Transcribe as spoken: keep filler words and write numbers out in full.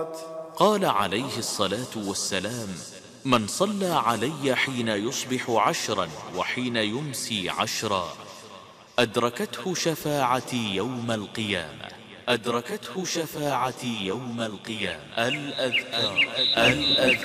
قال عليه الصلاة والسلام: من صلى علي حين يصبح عشرا وحين يمسي عشرا أدركته شفاعتي يوم القيامة. أدركته شفاعتي يوم القيامة. الأذكار. الأذكار